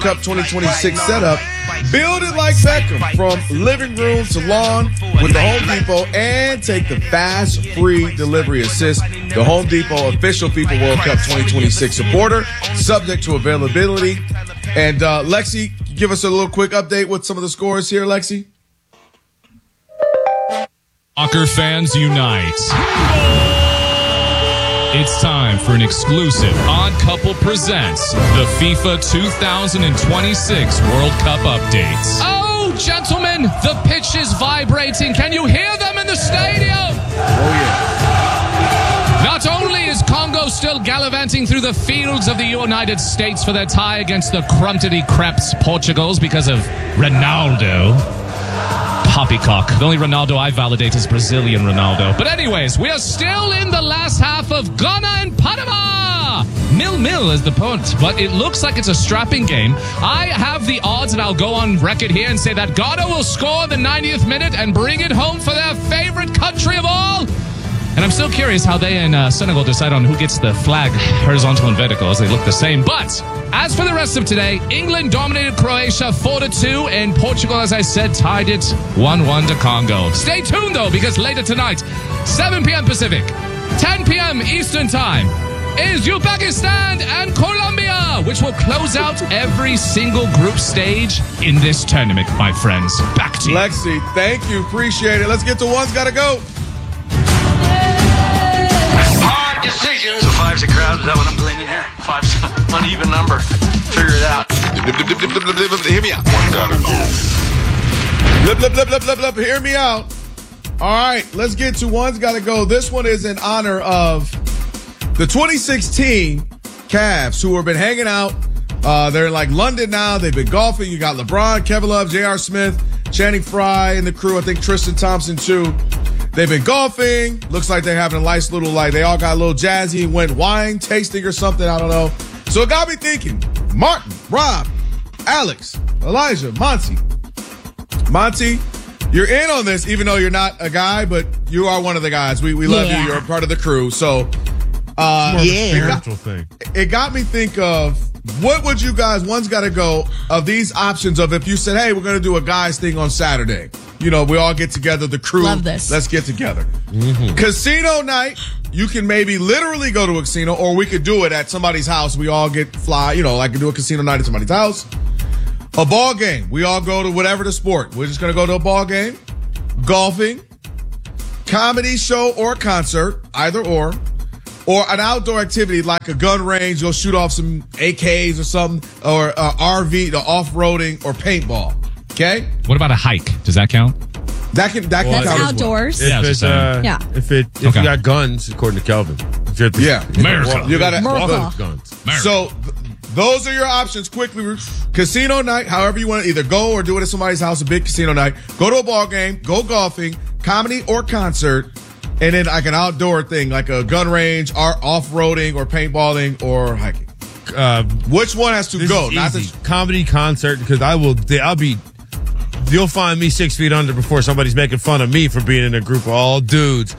Cup 2026 setup. Build it like Beckham, from living room to lawn with the Home Depot, and take the fast, free delivery assist. The Home Depot official FIFA World Cup 2026 supporter, subject to availability. And Lexi, give us a little quick update with some of the scores here, Lexi. Soccer fans unite. It's time for an exclusive Odd Couple Presents the FIFA 2026 World Cup updates. Oh, gentlemen, the pitch is vibrating. Can you hear them in the stadium? Oh, yeah. Not only is Congo still gallivanting through the fields of the United States for their tie against the crumpety-creps Portugals because of Ronaldo. Poppycock. The only Ronaldo I validate is Brazilian Ronaldo. But anyways, we are still in the last half of Ghana and Panama. 0-0 is the point, but it looks like it's a strapping game. I have the odds, and I'll go on record here and say that Ghana will score the 90th minute and bring it home for their favorite country of all. And I'm still curious how they and Senegal decide on who gets the flag horizontal and vertical, as they look the same. But as for the rest of today, England dominated Croatia 4-2, and Portugal, as I said, tied it 1-1 to Congo. Stay tuned, though, because later tonight, 7 p.m. Pacific, 10 p.m. Eastern Time, is Uzbekistan and Colombia, which will close out every single group stage in this tournament, my friends. Back to you. Lexi, thank you. Appreciate it. Let's get to One's Gotta Go. Hard decisions. So five's a crowd. Is that what I'm gleaning here? Five's an uneven number. Figure it out. Hear me out. Blip. Hear me out. All right, let's get to One's Gotta Go. This one is in honor of the 2016 Cavs, who have been hanging out. They're in like London now. They've been golfing. You got LeBron, Kevin Love, J.R. Smith, Channing Frye and the crew. I think Tristan Thompson too. They've been golfing. Looks like they're having a nice little, like, they all got a little jazzy, went wine tasting or something. I don't know. So it got me thinking, Martin, Rob, Alex, Elijah, Monty. Monty, you're in on this, even though you're not a guy, but you are one of the guys. We love you. You're a part of the crew. So, it got me think of, what would you guys, One's Gotta Go, of these options of if you said, hey, we're going to do a guys thing on Saturday. You know, we all get together, the crew. Love this. Let's get together. Mm-hmm. Casino night, you can maybe literally go to a casino, or we could do it at somebody's house. We all fly, like do a casino night at somebody's house. A ball game. We all go to whatever the sport. We're just going to go to a ball game. Golfing. Comedy show or concert, either or an outdoor activity like a gun range. You'll shoot off some AKs or something, or RV, the off-roading, or paintball. Okay. What about a hike? Does that count? That can That's count outdoors. As well. If you got guns, according to Kelvin. America. You got guns. So those are your options. Quickly, casino night. However you want to either go or do it at somebody's house. A big casino night. Go to a ball game. Go golfing. Comedy or concert. And then like an outdoor thing, like a gun range, or off-roading, or paintballing, or hiking. Which one has to go? Not the comedy concert, because you'll find me 6 feet under before somebody's making fun of me for being in a group of all dudes,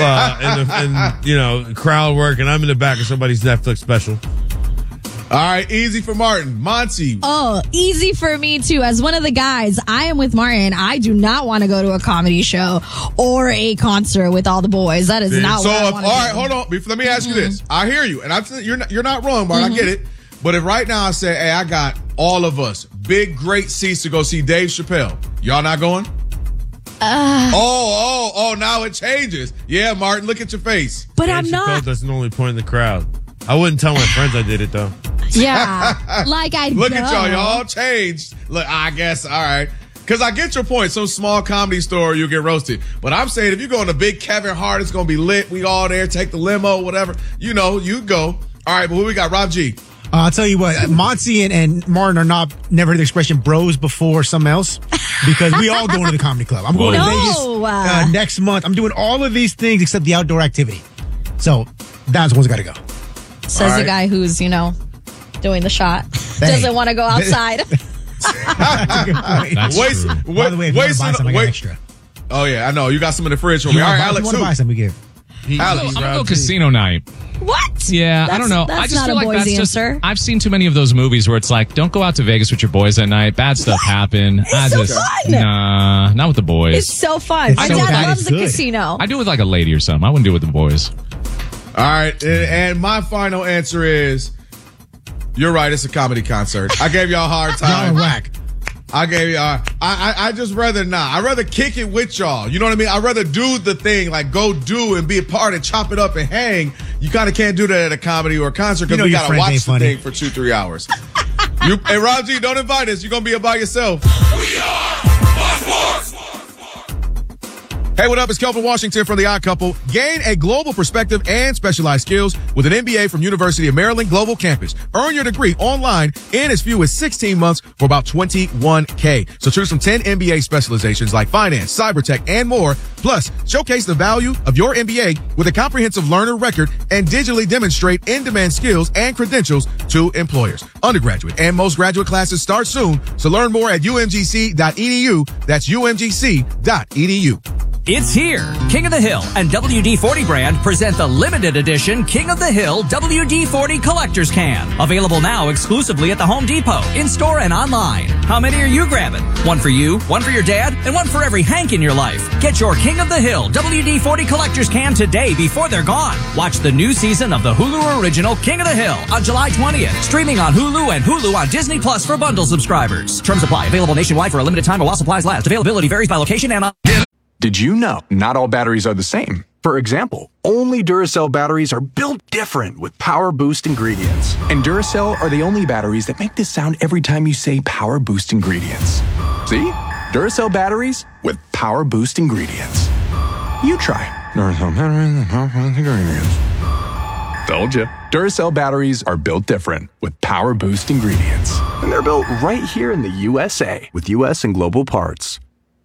and crowd work, and I'm in the back of somebody's Netflix special. All right, easy for Martin. Monty. Oh, easy for me too. As one of the guys, I am with Martin. I do not want to go to a comedy show or a concert with all the boys. That is not what I want to do. All right, hold on. Let me ask you this. I hear you, and you're not wrong, Martin. I get it. But if right now I say, hey, I got all of us big, great seats to go see Dave Chappelle, y'all not going? Now it changes. Yeah, Martin, look at your face. But Dave I'm not. Chappelle doesn't only point in the crowd. I wouldn't tell my friends I did it, though. Yeah, like I Look at y'all changed. Look, I guess, all right. Because I get your point. Some small comedy store, you'll get roasted. But I'm saying if you go on a big Kevin Hart, it's going to be lit. We all there, take the limo, whatever. You go. All right, but who we got? Rob G. I'll tell you what, Monty and Martin are never heard the expression bros before something else, because we all go to the comedy club. I'm going to Vegas next month. I'm doing all of these things except the outdoor activity. So that's one's got to go. Says the guy who's, doing the shot. Doesn't want to go outside. By the way, if you want to buy some, I got extra. Oh, yeah, I know. You got some in the fridge for me. All right, Alex, who? Buy some, we give. I'm going to go casino night. What? Yeah, I don't know. That's I just not feel a like boy's that's answer. just. I've seen too many of those movies where it's like, don't go out to Vegas with your boys at night. Bad stuff happen. It's so fun. Nah, not with the boys. It's so fun. My so dad bad, loves it's the good. casino. I do it with like a lady or something. I wouldn't do it with the boys. All right, and my final answer is, you're right. It's a comedy concert. I gave y'all a hard Y'all time. are whack. I gave you. I just rather not. I'd rather kick it with y'all. You know what I mean? I'd rather do the thing, like go do and be a part and chop it up and hang. You kind of can't do that at a comedy or a concert because we your gotta friends watch ain't the funny. thing for 2-3 hours. Hey, Raji, don't invite us. You're gonna be by yourself. Hey, what up? It's Kelvin Washington from The Odd Couple. Gain a global perspective and specialized skills with an MBA from University of Maryland Global Campus. Earn your degree online in as few as 16 months for about $21K. So choose from 10 MBA specializations like finance, cyber tech, and more. Plus, showcase the value of your MBA with a comprehensive learner record and digitally demonstrate in-demand skills and credentials to employers. Undergraduate and most graduate classes start soon. So learn more at umgc.edu. That's umgc.edu. It's here. King of the Hill and WD-40 brand present the limited edition King of the Hill WD-40 Collector's Can. Available now exclusively at the Home Depot, in-store and online. How many are you grabbing? One for you, one for your dad, and one for every Hank in your life. Get your King of the Hill WD-40 Collector's Can today before they're gone. Watch the new season of the Hulu original King of the Hill on July 20th. Streaming on Hulu and Hulu on Disney Plus for bundle subscribers. Terms apply. Available nationwide for a limited time or while supplies last. Availability varies by location and Did you know not all batteries are the same? For example, only Duracell batteries are built different with Power Boost ingredients. And Duracell are the only batteries that make this sound every time you say Power Boost ingredients. See? Duracell batteries with Power Boost ingredients. You try. Duracell batteries with Power Boost ingredients. Told you. Duracell batteries are built different with Power Boost ingredients. And they're built right here in the USA with US and global parts.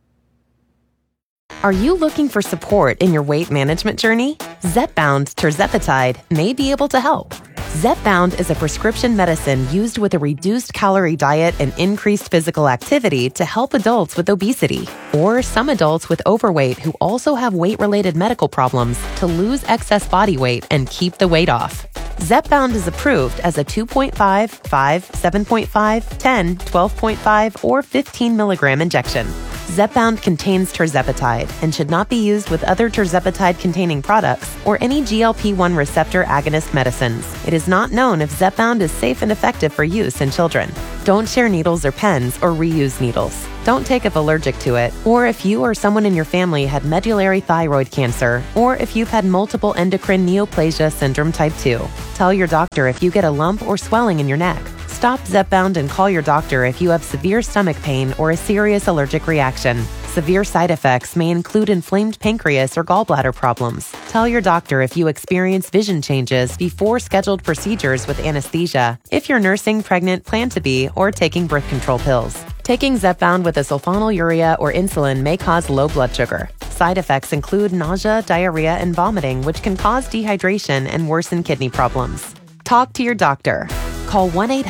Are you looking for support in your weight management journey? Zepbound tirzepatide may be able to help. Zepbound is a prescription medicine used with a reduced calorie diet and increased physical activity to help adults with obesity or some adults with overweight who also have weight-related medical problems to lose excess body weight and keep the weight off. Zepbound is approved as a 2.5, 5, 7.5, 10, 12.5, or 15 milligram injection. Zepbound contains tirzepatide and should not be used with other tirzepatide-containing products or any GLP-1 receptor agonist medicines. It is not known if Zepbound is safe and effective for use in children. Don't share needles or pens or reuse needles. Don't take if allergic to it, or if you or someone in your family had medullary thyroid cancer, or if you've had multiple endocrine neoplasia syndrome type 2. Tell your doctor if you get a lump or swelling in your neck. Stop Zepbound and call your doctor if you have severe stomach pain or a serious allergic reaction. Severe side effects may include inflamed pancreas or gallbladder problems. Tell your doctor if you experience vision changes before scheduled procedures with anesthesia, if you're nursing, pregnant, plan to be, or taking birth control pills. Taking Zepbound with a sulfonylurea or insulin may cause low blood sugar. Side effects include nausea, diarrhea, and vomiting, which can cause dehydration and worsen kidney problems. Talk to your doctor. Call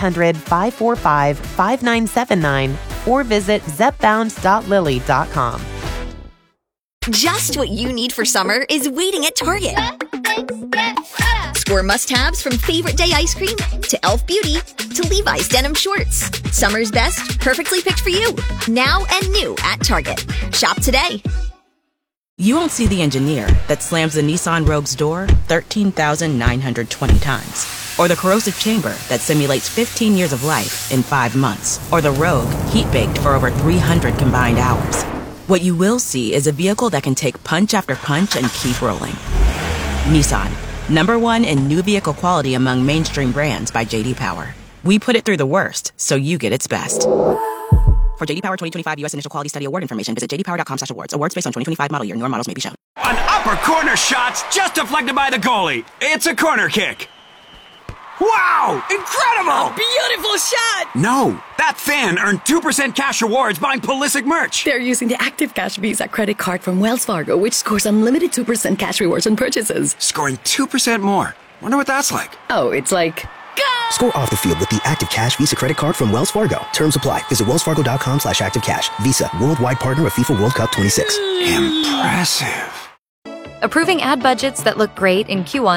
1-800-545-5979 or visit zepbound.lily.com. Just what you need for summer is waiting at Target. Score must-haves from Favorite Day ice cream to Elf Beauty to Levi's denim shorts. Summer's best, perfectly picked for you. Now and new at Target. Shop today. You won't see the engineer that slams the Nissan Rogue's door 13,920 times. Or the corrosive chamber that simulates 15 years of life in 5 months. Or the Rogue heat-baked for over 300 combined hours. What you will see is a vehicle that can take punch after punch and keep rolling. Nissan, #1 in new vehicle quality among mainstream brands by J.D. Power. We put it through the worst, so you get its best. For J.D. Power 2025 U.S. Initial Quality Study Award information, visit jdpower.com/awards. Awards based on 2025 model year. Newer models may be shown. An upper corner shot's just deflected by the goalie. It's a corner kick. Wow! Incredible! Beautiful shot! No, that fan earned 2% cash rewards buying Pulisic merch. They're using the Active Cash Visa credit card from Wells Fargo, which scores unlimited 2% cash rewards on purchases. Scoring 2% more. Wonder what that's like. Oh, it's like... Score off the field with the Active Cash Visa credit card from Wells Fargo. Terms apply. Visit wellsfargo.com/activecash. Visa, worldwide partner of FIFA World Cup 26. Impressive. Approving ad budgets that look great in Q1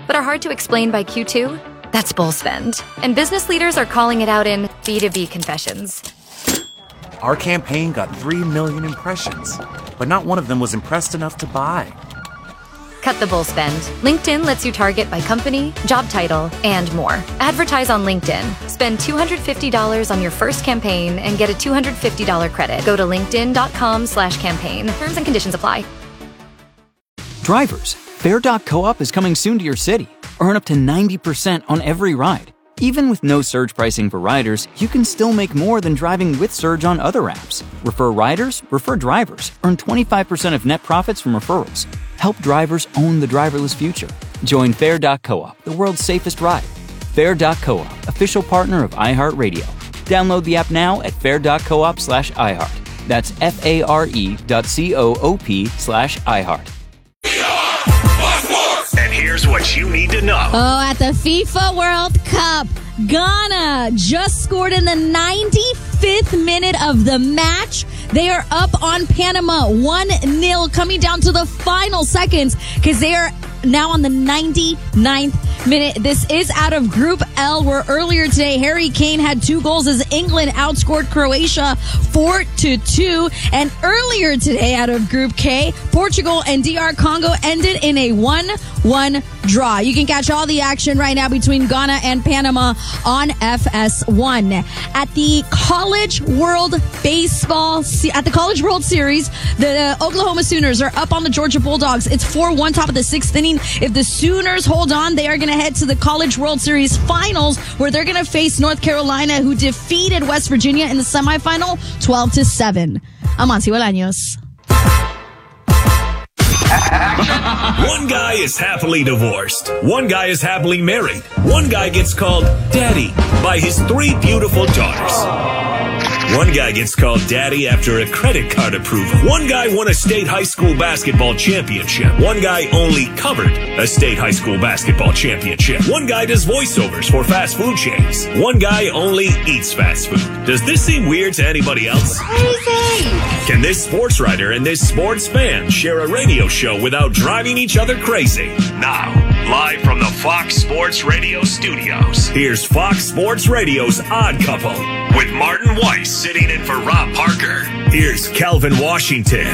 but are hard to explain by Q2? That's bull spend. And business leaders are calling it out in B2B confessions. Our campaign got 3 million impressions, but not one of them was impressed enough to buy. Cut the bull spend. LinkedIn lets you target by company, job title, and more. Advertise on LinkedIn. Spend $250 on your first campaign and get a $250 credit. Go to linkedin.com/campaign. Terms and conditions apply. Drivers, Fair.coop is coming soon to your city. Earn up to 90% on every ride. Even with no surge pricing for riders, you can still make more than driving with Surge on other apps. Refer riders, refer drivers. Earn 25% of net profits from referrals. Help drivers own the driverless future. Join Fair.coop, the world's safest ride. Fair.coop, official partner of iHeartRadio. Download the app now at fair.coop/iHeart. That's FARE.coop/iHeart. And here's what you need to know. Oh, at the FIFA World Cup, Ghana just scored in the 95th minute of the match. They are up on Panama 1-0, coming down to the final seconds because they are now on the 99th minute. This is out of Group L, where earlier today, Harry Kane had 2 goals as England outscored Croatia 4-2. And earlier today, out of Group K, Portugal and DR Congo ended in a 1-1 draw. You can catch all the action right now between Ghana and Panama on FS1. At the College World Series, the Oklahoma Sooners are up on the Georgia Bulldogs. It's 4-1, top of the 6th inning. If the Sooners hold on, they are going to head to the College World Series finals, where they're going to face North Carolina, who defeated West Virginia in the semifinal 12-7. I'm Amancio Bolaños. One guy is happily divorced. One guy is happily married. One guy gets called daddy by his 3 beautiful daughters. One guy gets called daddy after a credit card approval. One guy won a state high school basketball championship. One guy only covered a state high school basketball championship. One guy does voiceovers for fast food chains. One guy only eats fast food. Does this seem weird to anybody else? Crazy! Can this sports writer and this sports fan share a radio show without driving each other crazy? Now, live from the Fox Sports Radio studios, here's Fox Sports Radio's Odd Couple with Martin Weiss sitting in for Rob Parker. Here's Calvin Washington.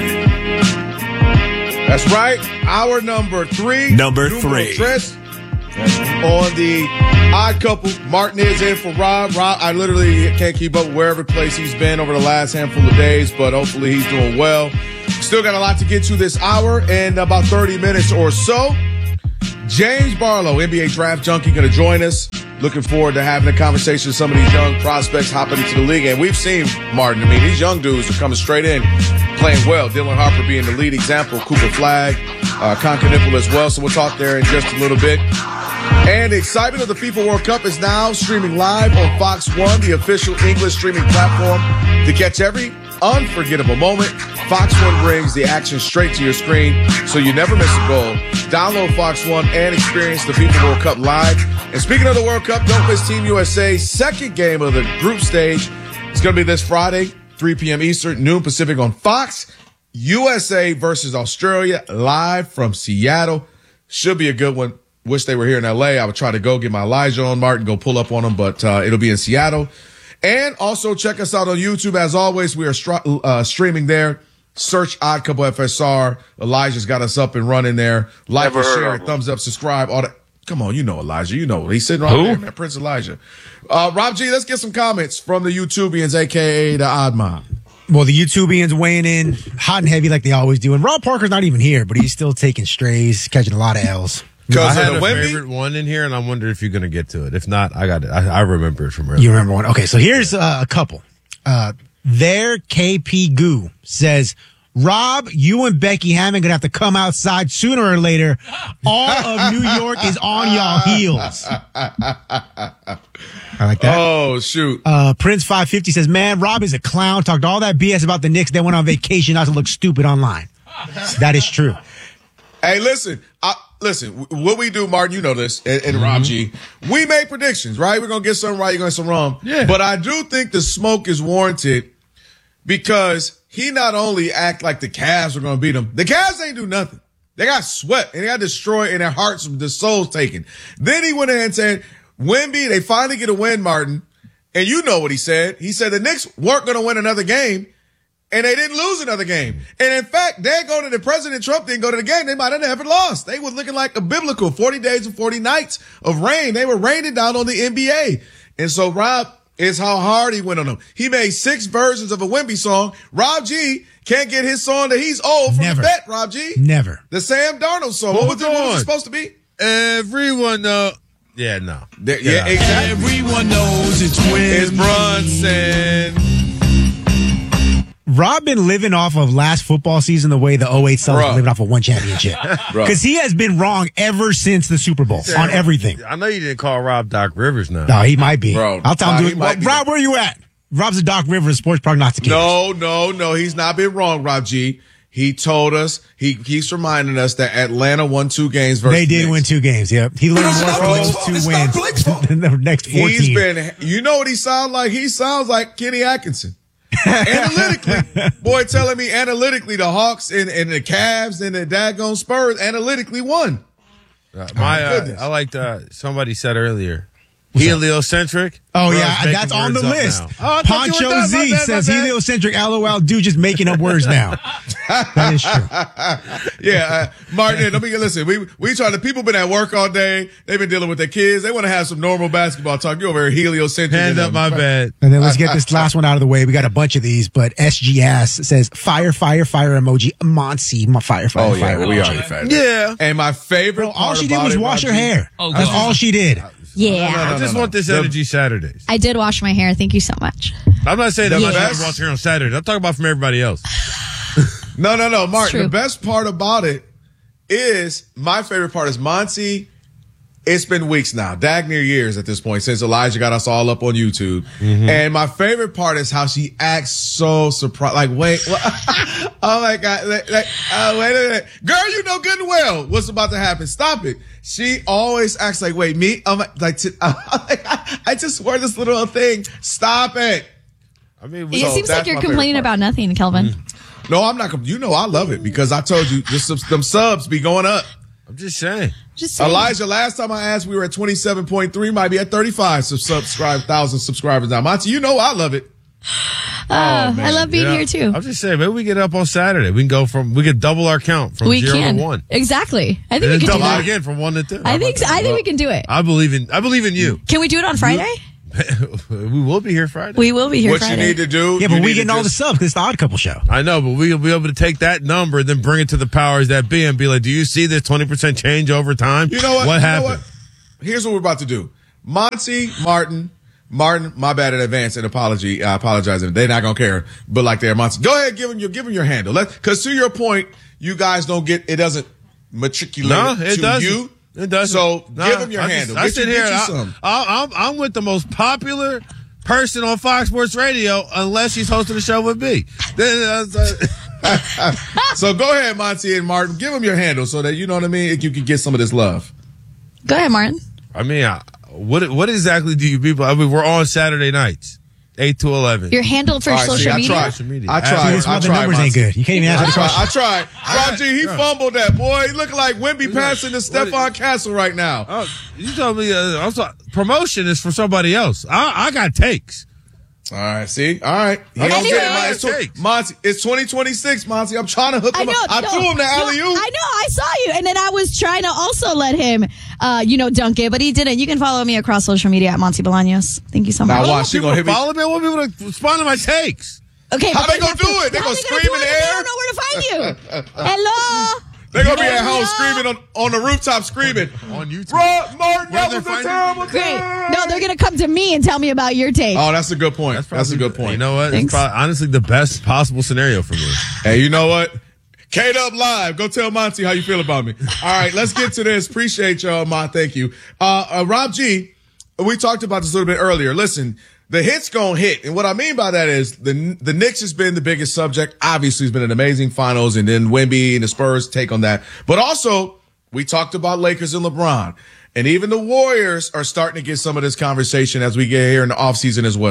That's right. Hour number 3. Number 3. On the Odd Couple, Martin is in for Rob. Rob, I literally can't keep up with wherever place he's been over the last handful of days, but hopefully he's doing well. Still got a lot to get to this hour in about 30 minutes or so. James Barlow, NBA draft junkie, going to join us. Looking forward to having a conversation with some of these young prospects hopping into the league. And we've seen, Martin, these young dudes are coming straight in, playing well. Dylan Harper being the lead example, Cooper Flagg, Conker Nipple as well. So we'll talk there in just a little bit. And the excitement of the FIFA World Cup is now streaming live on Fox One, the official English streaming platform. To catch every unforgettable moment, Fox One brings the action straight to your screen so you never miss a goal. Download Fox One and experience the FIFA World Cup live. And speaking of the World Cup, don't miss Team USA's second game of the group stage. It's going to be this Friday, 3 p.m. Eastern, noon Pacific on Fox. USA versus Australia, live from Seattle. Should be a good one. Wish they were here in L.A. I would try to go get my Elijah on, Martin, go pull up on them, but it'll be in Seattle. And also check us out on YouTube. As always, we are streaming there. Search Odd Couple FSR. Elijah's got us up and running there. Like and share, thumbs up, subscribe. All that. Come on, you know Elijah. You know he's sitting right there, man. Prince Elijah. Rob G, let's get some comments from the YouTubians, a.k.a. the Odd Mob. Well, the YouTubians weighing in hot and heavy like they always do. And Rob Parker's not even here, but he's still taking strays, catching a lot of L's. I had a favorite one in here, and I wonder if you're going to get to it. If not, I got it. I remember it from earlier. You remember one? Okay, so here's a couple. Their KP Goo says, Rob, you and Becky Hammond gonna have to come outside sooner or later. All of New York is on y'all heels. I like that. Oh, shoot. Prince 550 says, man, Rob is a clown. Talked all that BS about the Knicks, then went on vacation not to look stupid online. That is true. Hey, listen, what we do, Martin, you know this, and Rob G, we make predictions, right? We're going to get some right, you're going to get some wrong. Yeah. But I do think the smoke is warranted because he not only act like the Cavs are going to beat him, the Cavs ain't do nothing. They got swept and they got destroyed and their hearts, the souls taken. Then he went ahead and said, Wemby, they finally get a win, Martin. And you know what he said. He said the Knicks weren't going to win another game. And they didn't lose another game. And in fact, they're going to the President Trump didn't go to the game. They might have never lost. They was looking like a biblical 40 days and 40 nights of rain. They were raining down on the NBA. And so Rob is how hard he went on them. He made 6 versions of a Wemby song. Rob G can't get his song that he's old from the bet, Rob G. Never. The Sam Darnold song. What was it supposed to be? Everyone knows. Yeah, no. Yeah, exactly. Everyone knows it's It's Brunson. Rob been living off of last football season the way the 08 Celtics been living off of one championship. Because he has been wrong ever since the Super Bowl on everything. I know you didn't call Rob Doc Rivers now. No, he might be. Bro, I'll tell him. Rob, where are you at? Rob's a Doc Rivers sports prognosticator. No. He's not been wrong, Rob G. He told us, he keeps reminding us that Atlanta won 2 games versus They did win 2 games, yep. He learned more from those 2 wins than the next 14. You know what he sounds like? He sounds like Kenny Atkinson. Analytically, boy, telling me analytically the Hawks and the Cavs and the daggone Spurs analytically won. I liked somebody said earlier. Heliocentric. Oh, yeah, that's on the list. Poncho Z says heliocentric. LOL, dude, just making up words now. That is true. Yeah, Martin, let me listen. We try to, people been at work all day. They've been dealing with their kids. They want to have some normal basketball talk. You're over here heliocentric. Hand up my bed. And then let's get this last one out of the way. We got a bunch of these, but SGS says fire emoji. Monty, my fire emoji. We already found it. Yeah. And my favorite part all she did was wash her hair. Oh, that's all she did. Yeah. I just want this energy Saturdays. I did wash my hair. Thank you so much. I'm not saying that my hair wash here on Saturdays. I'm talking about from everybody else. No, Martin. The best part about it is, my favorite part is Monty. It's been weeks now, near years at this point, since Elijah got us all up on YouTube. Mm-hmm. And my favorite part is how she acts so surprised. Like, wait, what? Oh my God. Wait a minute. Girl, you know good and well what's about to happen. Stop it. She always acts like, wait, me? I just wore this little thing. Stop it. I mean, it seems like you're complaining about nothing, Kelvin. No, I'm not. You know I love it because I told you them subs be going up. I'm just saying. Elijah, last time I asked, we were at 27.3, might be at 35,000 subscribers now. Monty, you know I love it. I love being here too. I'm just saying, maybe we get up on Saturday. We could double our count from 0 to 1. Exactly. I think we can double do that. it again from 1 to 2. I think we can do it. I believe in you. Can we do it on Friday? We will be here Friday. We will be here Friday. What you need to do. Yeah, but we getting all the subs because it's the Odd Couple show. I know, but we'll be able to take that number and then bring it to the powers that be and be like, do you see this 20% change over time? You know what? What happened? Here's what we're about to do. Monty, Martin, my bad in advance and apology. I apologize. They're not going to care, but like they're Monty. Go ahead, give them your handle. Cause to your point, you guys don't get, it doesn't matriculate you. It doesn't. So give them your handle. I sit here. I'm with the most popular person on Fox Sports Radio, unless she's hosting a show with me. So go ahead, Monty and Martin. Give them your handle so that you know what I mean. You can get some of this love. Go ahead, Martin. I mean, what exactly do you people? I mean, we're on Saturday nights. 8 to 11. Your handle for social media? I tried. The numbers ain't good. You can't even answer the question. I tried. Roger, he fumbled that, boy. He looking like Wemby passing to Stephon Castle right now. Oh, you told me promotion is for somebody else. I got takes. All right, see? All right. Monty, it's 2026, Monty. I'm trying to hook him up. I threw him the alley-oop. I know, I saw you. And then I was trying to also let him, dunk it, but he didn't. You can follow me across social media at Monty Bolaños. Thank you so much. Now watch, she gonna hit me. Follow me. I want people to respond to my takes. Okay. How they gonna do it? They gonna scream in the air? They don't know where to find you. Hello? They're going to be at home screaming on the rooftop screaming. On YouTube. Martin, that was a terrible Great. No, they're going to come to me and tell me about your take. Oh, that's a good point. That's a good point. You know what? It's probably, honestly, the best possible scenario for me. Hey, you know what? K-Dub Live. Go tell Monty how you feel about me. All right, let's get to this. Appreciate y'all, Ma. Thank you. Rob G, we talked about this a little bit earlier. Listen, the hit's gonna hit. And what I mean by that is the Knicks has been the biggest subject. Obviously, it's been an amazing finals, and then Wemby and the Spurs take on that. But also, we talked about Lakers and LeBron. And even the Warriors are starting to get some of this conversation as we get here in the offseason as well.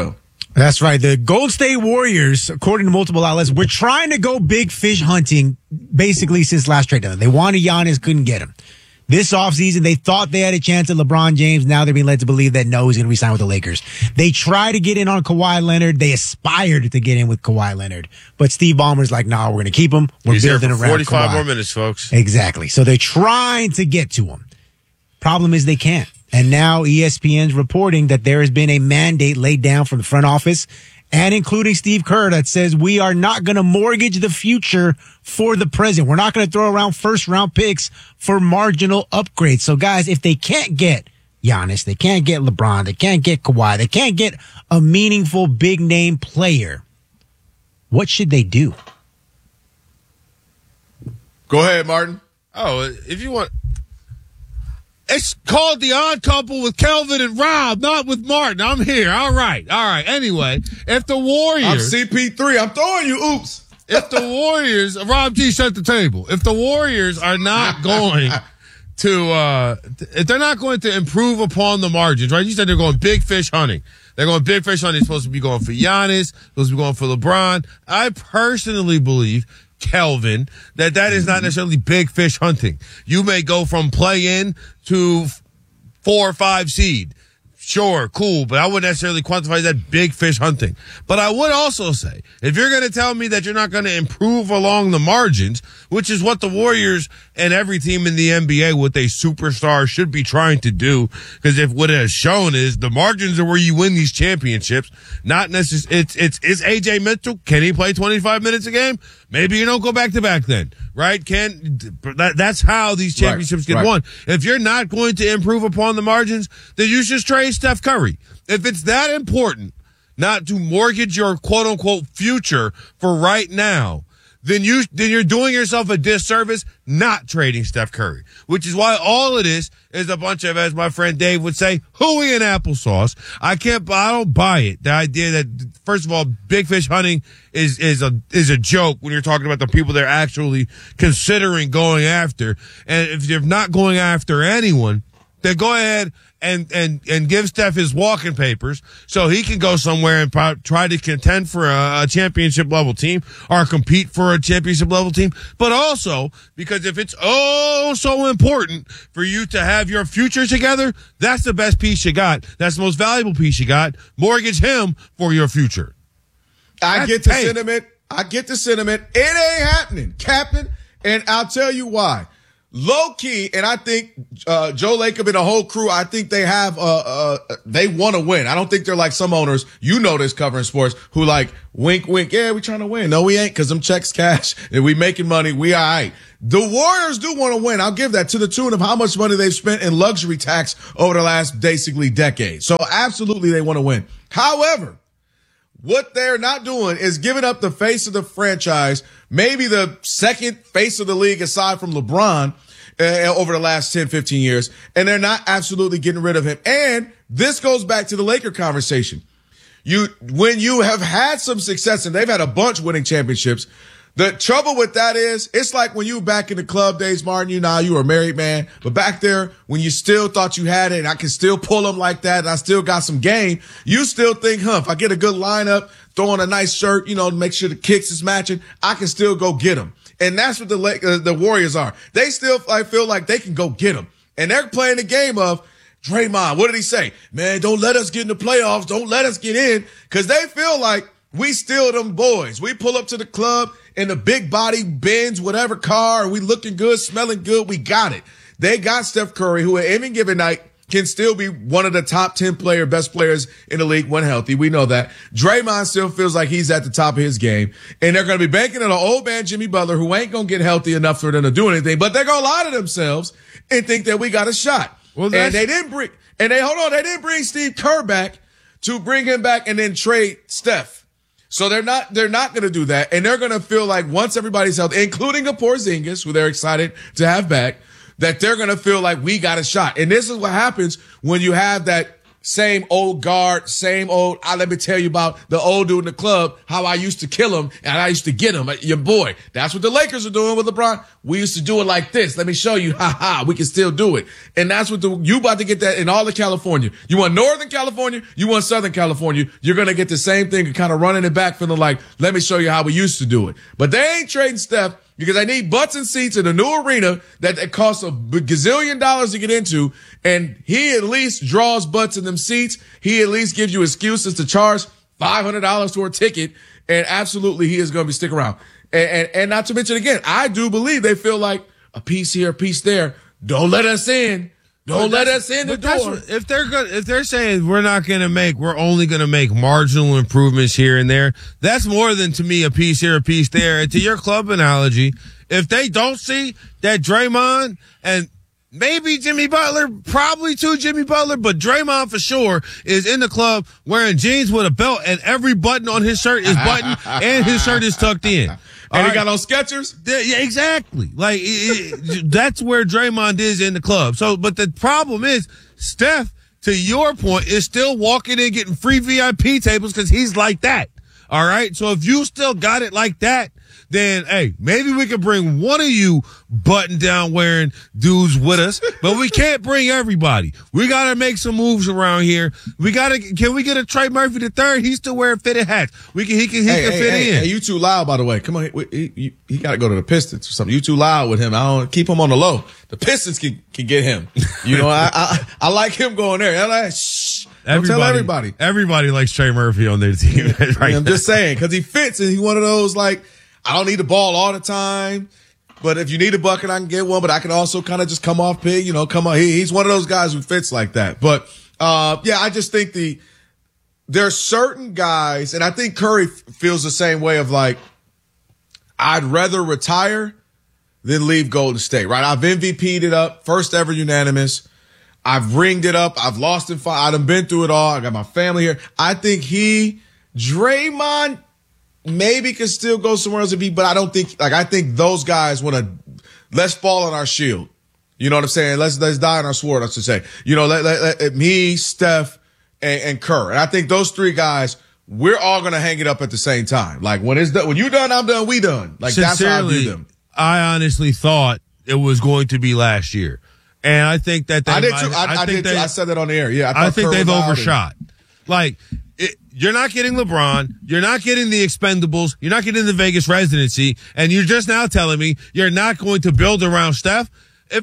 That's right. The Golden State Warriors, according to multiple outlets, were trying to go big fish hunting basically since last trade deadline. They wanted Giannis, couldn't get him. This offseason, they thought they had a chance at LeBron James. Now they're being led to believe that no, he's going to re-sign with the Lakers. They tried to get in on Kawhi Leonard. They aspired to get in with Kawhi Leonard. But Steve Ballmer's like, nah, we're going to keep him. We're building around 45 Kawhi. more minutes, folks. Exactly. So they're trying to get to him. Problem is they can't. And now ESPN's reporting that there has been a mandate laid down from the front office and including Steve Kerr that says we are not going to mortgage the future for the present. We're not going to throw around first-round picks for marginal upgrades. So, guys, if they can't get Giannis, they can't get LeBron, they can't get Kawhi, they can't get a meaningful big-name player, what should they do? Go ahead, Martin. Oh, if you want... It's called The Odd Couple with Kelvin and Rob, not with Martin. I'm here. All right. Anyway, if the Warriors... I'm CP3. I'm throwing you oops. If the Warriors... Rob G, set the table. If the Warriors are not going to... if they're not going to improve upon the margins, right? You said they're going big fish hunting. They're going big fish hunting. They're supposed to be going for Giannis. Supposed to be going for LeBron. I personally believe... Kelvin, that is not necessarily big fish hunting. You may go from play-in to 4 or 5 seed. Sure, cool, but I wouldn't necessarily quantify that big fish hunting. But I would also say, if you're going to tell me that you're not going to improve along the margins, which is what the Warriors and every team in the NBA with a superstar should be trying to do, because if what it has shown is the margins are where you win these championships, not necessarily, it's AJ Mitchell, can he play 25 minutes a game? Maybe you don't go back to back then, right? That's how these championships get won. If you're not going to improve upon the margins, then you should trade Steph Curry. If it's that important not to mortgage your quote unquote future for right now, then you're doing yourself a disservice not trading Steph Curry, which is why all it is a bunch of, as my friend Dave would say, hooey and applesauce. I don't buy it. The idea that, first of all, big fish hunting is a joke when you're talking about the people they're actually considering going after. And if you're not going after anyone, then go ahead and give Steph his walking papers so he can go somewhere and try to contend for a championship level team or compete for a championship level team. But also, because if it's so important for you to have your future together, that's the best piece you got. That's the most valuable piece you got. Mortgage him for your future. I get the sentiment. It ain't happening, Captain. And I'll tell you why. Low key, and I think Joe Lacob and the whole crew, I think they have they want to win. I don't think they're like some owners, this covering sports, who like wink wink, yeah, we trying to win. No, we ain't, because them checks cash and we making money. We all right. The Warriors do want to win. I'll give that, to the tune of how much money they've spent in luxury tax over the last basically decade. So absolutely they want to win. However, what they're not doing is giving up the face of the franchise, maybe the second face of the league aside from LeBron, over the last 10, 15 years. And they're not absolutely getting rid of him. And this goes back to the Laker conversation. When you have had some success, and they've had a bunch winning championships, the trouble with that is, it's like when you were back in the club days, Martin, you were a married man, but back there, when you still thought you had it, and I can still pull them like that, and I still got some game, you still think, if I get a good lineup, throw on a nice shirt, to make sure the kicks is matching, I can still go get them. And that's what the Warriors are. They still feel like they can go get them. And they're playing the game of, Draymond, what did he say? Man, don't let us get in the playoffs. Don't let us get in. Because they feel like we still them boys. We pull up to the club in the big body Benz, whatever car, we looking good, smelling good. We got it. They got Steph Curry, who at any given night can still be one of the top 10 best players in the league when healthy. We know that. Draymond still feels like he's at the top of his game. And they're going to be banking on an old man, Jimmy Butler, who ain't going to get healthy enough for them to do anything, but they're going to lie to themselves and think that we got a shot. Well, and they didn't bring Steve Kerr back to bring him back and then trade Steph. So they're not going to do that. And they're going to feel like once everybody's healthy, including a Porzingis, who they're excited to have back, that they're going to feel like we got a shot. And this is what happens when you have that same old guard, same old, let me tell you about the old dude in the club, how I used to kill him and I used to get him. Your boy. That's what the Lakers are doing with LeBron. We used to do it like this. Let me show you. We can still do it. And that's what you about to get that in all of California. You want Northern California? You want Southern California? You're going to get the same thing and kind of running it back feeling like, let me show you how we used to do it. But they ain't trading Steph because they need butts and seats in a new arena that it costs a gazillion dollars to get into. And he at least draws butts in them seats. He at least gives you excuses to charge $500 for a ticket. And absolutely, he is going to be stick around. And not to mention again, I do believe they feel like a piece here, a piece there. Don't let us in. Don't let us in the door. If they're saying we're only going to make marginal improvements here and there, that's more than to me a piece here, a piece there. And to your club analogy, if they don't see that Draymond and maybe Jimmy Butler, probably too Jimmy Butler, but Draymond for sure is in the club wearing jeans with a belt and every button on his shirt is buttoned and his shirt is tucked in. And he got on Skechers? Yeah, exactly. Like, that's where Draymond is in the club. So, but the problem is, Steph, to your point, is still walking in getting free VIP tables because he's like that. All right? So if you still got it like that, then, hey, maybe we could bring one of you button-down wearing dudes with us, but we can't bring everybody. We got to make some moves around here. Can we get a Trey Murphy III? He's still wearing fitted hats. He can fit in. Hey, you too loud, by the way. Come on, he got to go to the Pistons or something. You too loud with him. I don't keep him on the low. The Pistons can get him. You know, I like him going there. Like, shh. Don't tell everybody. Everybody likes Trey Murphy on their team. Right. I'm just saying, because he fits and he's one of those like, I don't need the ball all the time, but if you need a bucket, I can get one, but I can also kind of just come off big, come on. He's one of those guys who fits like that. But, yeah, I just think there are certain guys, and I think Curry feels the same way of like, I'd rather retire than leave Golden State, right? I've MVP'd it up, first ever unanimous. I've ringed it up. I've lost in 5. I've been through it all. I got my family here. I think Draymond, maybe could still go somewhere else to be, but I don't think, I think those guys want to, let's fall on our shield. You know what I'm saying? Let's die on our sword, I should say. Let me, Steph, and Kerr. And I think those three guys, we're all going to hang it up at the same time. Like, when it's done, when you done, I'm done, we done. Like, that's how I view them. I honestly thought it was going to be last year. And I think that I did too. I said that on the air. Yeah. I think they've overshot. You're not getting LeBron. You're not getting the Expendables. You're not getting the Vegas residency. And you're just now telling me you're not going to build around Steph.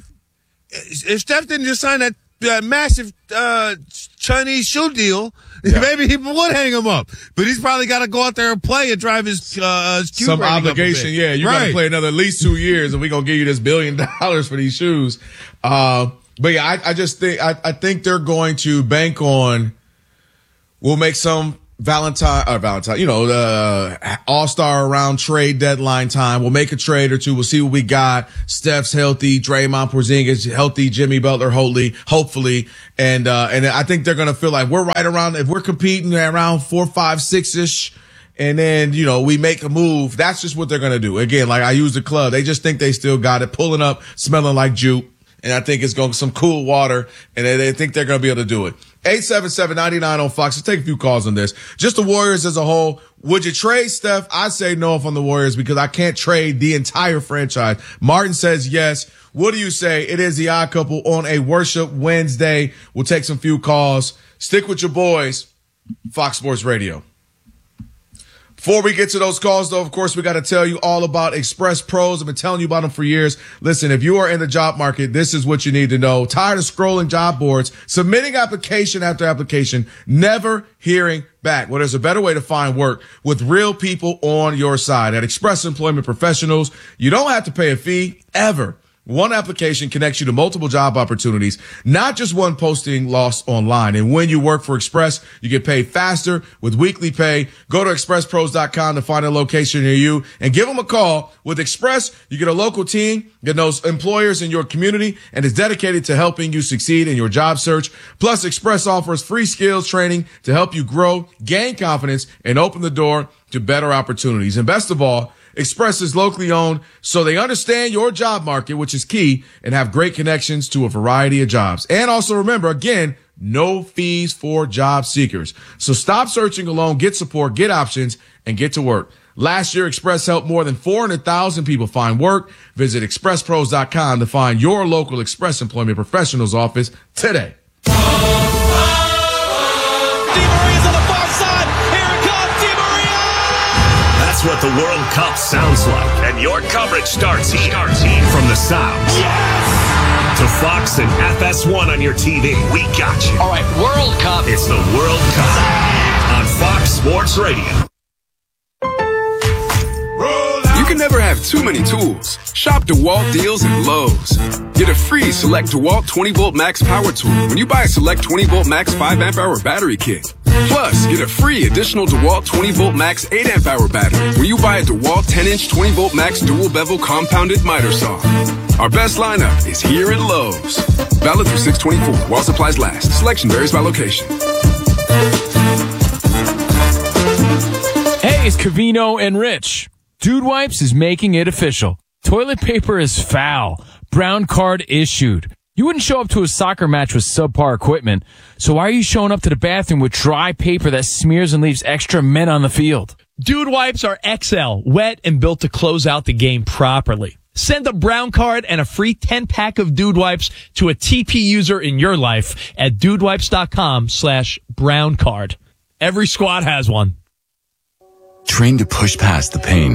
If Steph didn't just sign that massive Chinese shoe deal, maybe he would hang him up. But he's probably got to go out there and play and drive his some obligation. Yeah, you got to play another at least 2 years, and we're gonna give you this $1 billion for these shoes. But yeah, I just think I think they're going to bank on. We'll make some Valentine, All-Star around trade deadline time. We'll make a trade or two. We'll see what we got. Steph's healthy. Draymond Porzingis healthy. Jimmy Butler hopefully. And I think they're going to feel like we're right around, if we're competing around 4, 5, 6-ish, and then, we make a move. That's just what they're going to do. Again, like I use the club. They just think they still got it, pulling up, smelling like juke. And I think it's going some cool water, and they think they're going to be able to do it. 877-99 on Fox. Let's take a few calls on this. Just the Warriors as a whole. Would you trade Steph? I'd say no if I'm the Warriors because I can't trade the entire franchise. Martin says yes. What do you say? It is the Odd Couple on a Worship Wednesday. We'll take some few calls. Stick with your boys. Fox Sports Radio. Before we get to those calls, though, of course, we got to tell you all about Express Pros. I've been telling you about them for years. Listen, if you are in the job market, this is what you need to know. Tired of scrolling job boards, submitting application after application, never hearing back? Well, there's a better way to find work with real people on your side. At Express Employment Professionals, you don't have to pay a fee ever. One application connects you to multiple job opportunities, not just one posting lost online. And when you work for Express, you get paid faster with weekly pay. Go to expresspros.com to find a location near you and give them a call. With Express, you get a local team that knows employers in your community and is dedicated to helping you succeed in your job search. Plus, Express offers free skills training to help you grow, gain confidence, and open the door to better opportunities. And best of all, Express is locally owned, so they understand your job market, which is key, and have great connections to a variety of jobs. And also remember, again, no fees for job seekers. So stop searching alone, get support, get options, and get to work. Last year, Express helped more than 400,000 people find work. Visit expresspros.com to find your local Express Employment Professionals office today. Di Maria's on the far side. Here it comes, Di Maria! That's what the World Cup sounds like. And your coverage starts here. From the sounds. Yes! To Fox and FS1 on your TV. We got you. All right, World Cup. It's the World Cup on Fox Sports Radio. You can never have too many tools. Shop DeWalt deals at Lowe's. Get a free Select DeWalt 20-volt max power tool when you buy a Select 20-volt max 5-amp-hour battery kit. Plus, get a free additional DeWalt 20-volt max 8-amp-hour battery when you buy a DeWalt 10-inch 20-volt max dual-bevel compounded miter saw. Our best lineup is here at Lowe's. Valid through 6/24 while supplies last. Selection varies by location. Hey, it's Covino and Rich. Dude Wipes is making it official. Toilet paper is foul. Brown card issued. You wouldn't show up to a soccer match with subpar equipment, so why are you showing up to the bathroom with dry paper that smears and leaves extra men on the field? Dude Wipes are XL, wet and built to close out the game properly. Send a brown card and a free 10-pack of Dude Wipes to a TP user in your life at dudewipes.com/brown card. Every squad has one. Train to push past the pain.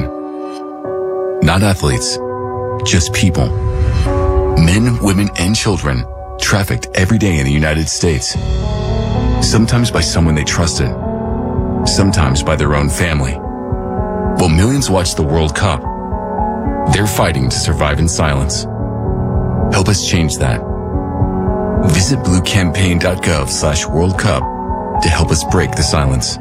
Not athletes, just people. Men, women, and children trafficked every day in the United States. Sometimes by someone they trusted, sometimes by their own family. While millions watch the World Cup, they're fighting to survive in silence. Help us change that. Visit bluecampaign.gov/World Cup to help us break the silence.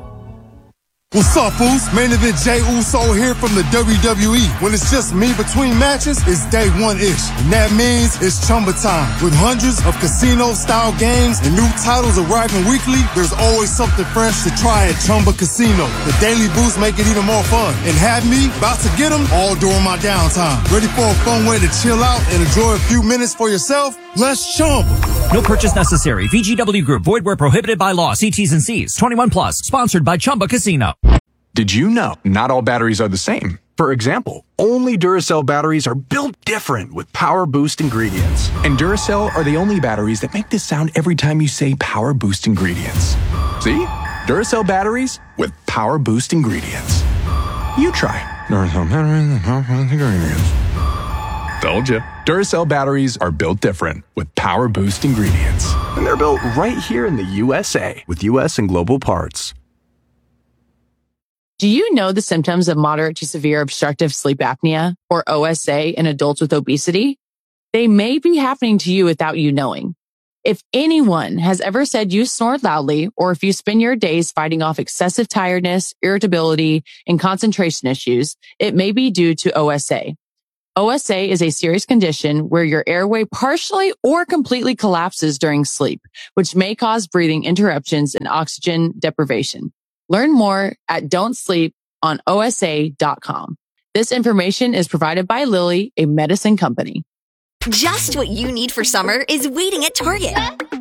What's up, fools? Main event Jey Uso here from the WWE. When it's just me between matches, it's day one-ish. And that means it's Chumba time. With hundreds of casino-style games and new titles arriving weekly, there's always something fresh to try at Chumba Casino. The daily boosts make it even more fun. And have me about to get them all during my downtime. Ready for a fun way to chill out and enjoy a few minutes for yourself? Let's Chumba. No purchase necessary. VGW Group. Void where prohibited by law. See T's and C's. 21 plus. Sponsored by Chumba Casino. Did you know not all batteries are the same? For example, only Duracell batteries are built different with Power Boost ingredients. And Duracell are the only batteries that make this sound every time you say Power Boost ingredients. See? Duracell batteries with Power Boost ingredients. You try. Duracell batteries with Power Boost ingredients. Told you. Duracell batteries are built different with Power Boost ingredients. And they're built right here in the USA with US and global parts. Do you know the symptoms of moderate to severe obstructive sleep apnea, or OSA, in adults with obesity? They may be happening to you without you knowing. If anyone has ever said you snore loudly, or if you spend your days fighting off excessive tiredness, irritability, and concentration issues, it may be due to OSA. OSA is a serious condition where your airway partially or completely collapses during sleep, which may cause breathing interruptions and oxygen deprivation. Learn more at don'tsleeponosa.com. This information is provided by Lilly, a medicine company. Just what you need for summer is waiting at Target.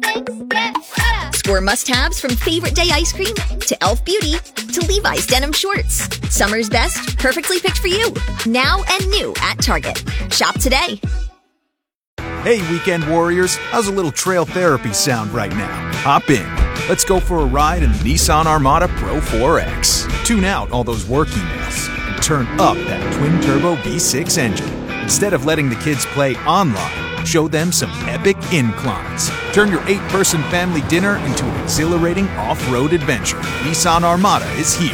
Score must-haves from favorite day ice cream to Elf Beauty to Levi's denim shorts. Summer's best, perfectly picked for you. Now and new at Target. Shop today. Hey, weekend warriors. How's a little trail therapy sound right now? Hop in. Let's go for a ride in the Nissan Armada Pro 4X. Tune out all those work emails and turn up that twin-turbo V6 engine. Instead of letting the kids play online, show them some epic inclines. Turn your 8-person family dinner into an exhilarating off-road adventure. Nissan Armada is here.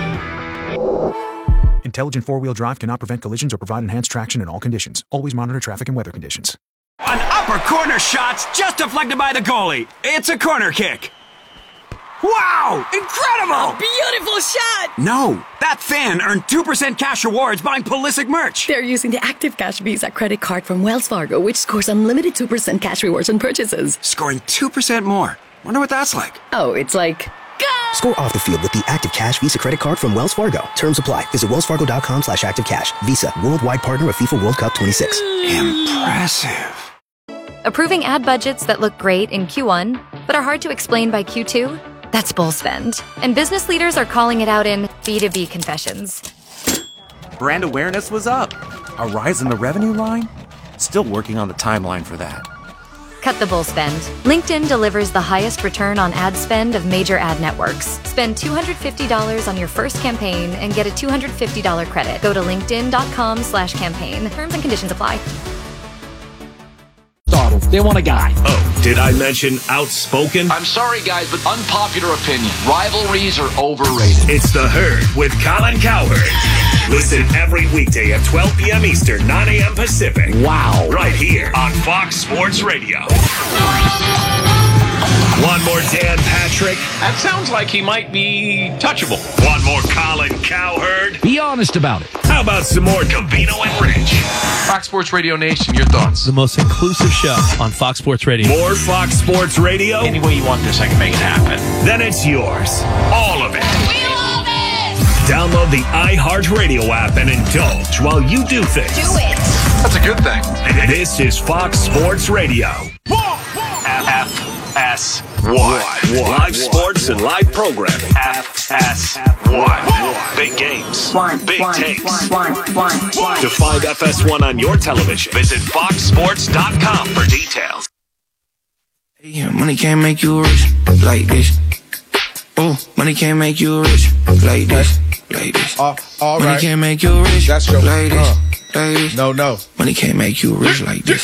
Intelligent four-wheel drive cannot prevent collisions or provide enhanced traction in all conditions. Always monitor traffic and weather conditions. An upper corner shot's just deflected by the goalie. It's a corner kick. Wow! Incredible! Beautiful shot! No, that fan earned 2% cash rewards buying Pulisic merch. They're using the Active Cash Visa credit card from Wells Fargo, which scores unlimited 2% cash rewards on purchases. Scoring 2% more. Wonder what that's like. Oh, it's like... Score off the field with the Active Cash Visa credit card from Wells Fargo. Terms apply. Visit wellsfargo.com/activecash. Visa, worldwide partner of FIFA World Cup 26. Impressive. Approving ad budgets that look great in Q1, but are hard to explain by Q2? That's bull spend. And business leaders are calling it out in B2B confessions. Brand awareness was up. A rise in the revenue line? Still working on the timeline for that. Cut the bull spend. LinkedIn delivers the highest return on ad spend of major ad networks. Spend $250 on your first campaign and get a $250 credit. Go to linkedin.com/campaign. Terms and conditions apply. They want a guy. Oh, did I mention outspoken? I'm sorry, guys, but unpopular opinion. Rivalries are overrated. It's The Herd with Colin Cowherd. Listen every weekday at 12 p.m. Eastern, 9 a.m. Pacific. Wow. Right here on Fox Sports Radio. One more Dan Patrick. That sounds like he might be touchable. One more Colin Cowherd. Be honest about it. How about some more Gambino and Rich? Fox Sports Radio Nation, your thoughts? The most inclusive show on Fox Sports Radio. More Fox Sports Radio? Any way you want this, I can make it happen. Then it's yours. All of it. We love it! Download the iHeartRadio app and indulge while you do things. Do it! That's a good thing. This is Fox Sports Radio. FS1. Live sports and live programming. FS1. Big games. Big takes. To find FS1 on your television, visit foxsports.com for details. Yeah, money can't make you rich like this. Oh, money can't make you rich like this. Like this. All money right. can't make you rich That's your, like this. Like this. No. Money can't make you rich like this.